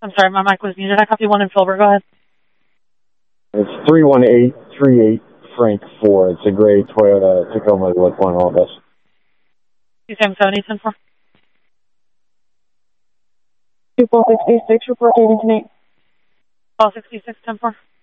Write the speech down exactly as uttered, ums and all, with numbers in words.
I'm sorry, my mic was muted. I copy one in Silver. Go ahead. It's three one eight three eight Frank four. It's a gray Toyota Tacoma with one all of us. two seven seven eight ten four. two four six eight six, report Davidson eight. Call sixty-six ten four.